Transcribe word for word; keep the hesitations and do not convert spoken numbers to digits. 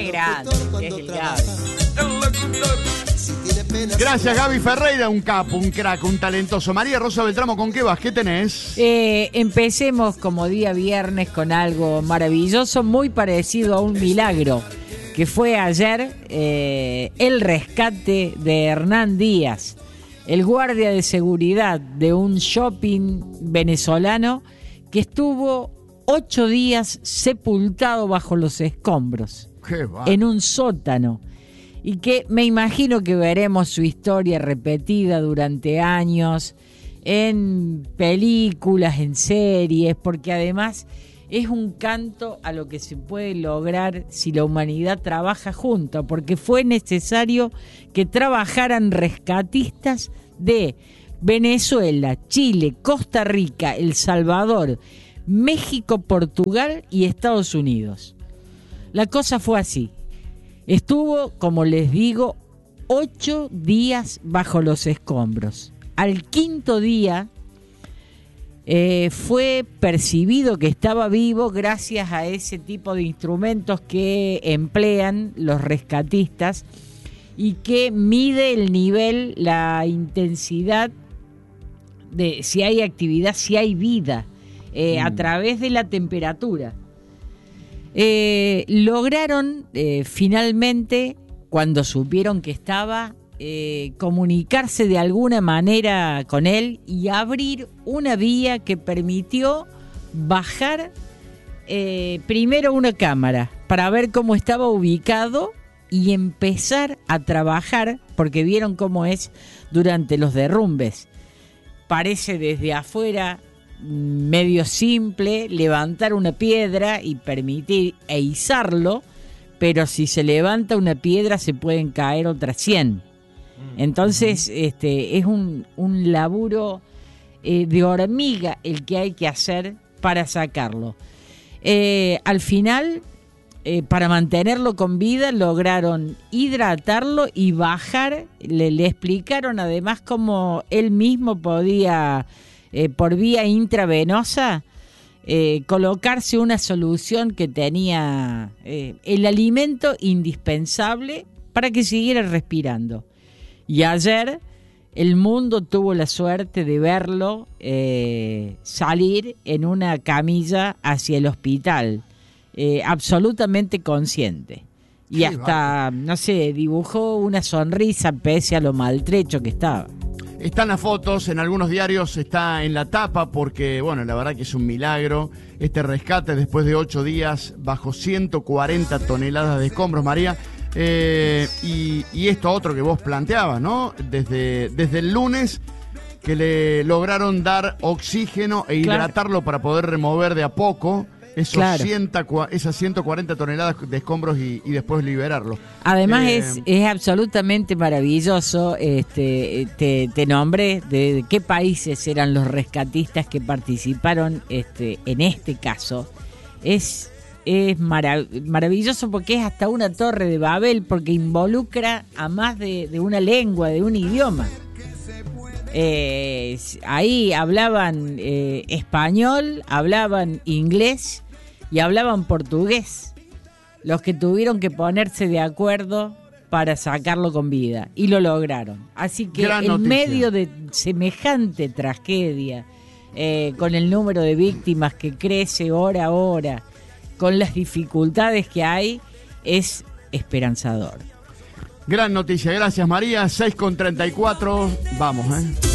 Qué grande, qué es el Gaby. Gracias, Gaby Ferreira, un capo, un crack, un talentoso. María Rosa Beltramo, ¿con qué vas? ¿Qué tenés? Eh, empecemos como día viernes con algo maravilloso, muy parecido a un milagro, que fue ayer eh, el rescate de Hernán Díaz, el guardia de seguridad de un shopping venezolano que estuvo ocho días sepultado bajo los escombros, en un sótano. Y que me imagino que veremos su historia repetida durante años en películas, en series, porque además es un canto a lo que se puede lograr si la humanidad trabaja junto, porque fue necesario que trabajaran rescatistas de Venezuela, Chile, Costa Rica, El Salvador, México, Portugal y Estados Unidos. La cosa fue así. Estuvo, como les digo, ocho días bajo los escombros. Al quinto día eh, fue percibido que estaba vivo gracias a ese tipo de instrumentos que emplean los rescatistas y que mide el nivel, la intensidad de si hay actividad, si hay vida, eh, mm. a través de la temperatura. Eh, lograron eh, finalmente, cuando supieron que estaba, eh, comunicarse de alguna manera con él y abrir una vía que permitió bajar eh, primero una cámara para ver cómo estaba ubicado y empezar a trabajar, porque vieron cómo es durante los derrumbes. Parece desde afuera medio simple levantar una piedra y permitir e izarlo, pero si se levanta una piedra se pueden caer otras cien. Entonces este es un, un laburo eh, de hormiga el que hay que hacer para sacarlo. Eh, al final, eh, para mantenerlo con vida, lograron hidratarlo y bajar. Le, le explicaron además cómo él mismo podía, eh, por vía intravenosa, eh, colocarse una solución que tenía eh, el alimento indispensable para que siguiera respirando. Y ayer el mundo tuvo la suerte de verlo eh, salir en una camilla hacia el hospital, eh, absolutamente consciente. Y Qué hasta, barco. no sé, dibujó una sonrisa pese a lo maltrecho que estaba. Están las fotos, en algunos diarios está en la tapa porque, bueno, la verdad que es un milagro este rescate después de ocho días bajo ciento cuarenta toneladas de escombros, María. Eh, y, y esto otro que vos planteabas, ¿no? Desde, desde el lunes que le lograron dar oxígeno e hidratarlo, claro, para poder remover de a poco esos claro. cien, esas ciento cuarenta toneladas de escombros y, y después liberarlo. Además eh, es, es absolutamente maravilloso. Este, te, te nombré de, de qué países eran los rescatistas que participaron este, en este caso. Es... Es marav- maravilloso porque es hasta una torre de Babel, porque involucra a más de, de una lengua, de un idioma. Eh, ahí hablaban eh, español, hablaban inglés y hablaban portugués, los que tuvieron que ponerse de acuerdo para sacarlo con vida, y lo lograron. Así que Gran en noticia. medio de semejante tragedia, eh, con el número de víctimas que crece hora a hora, con las dificultades que hay, es esperanzador. Gran noticia, gracias María. seis con treinta y cuatro, vamos, ¿eh?